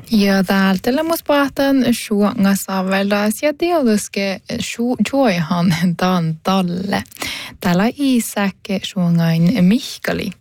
Ja täältä mus pahtan suongassa veldas ja teoluske joihan tan talle. Täällä isäkke suongain Mihkali.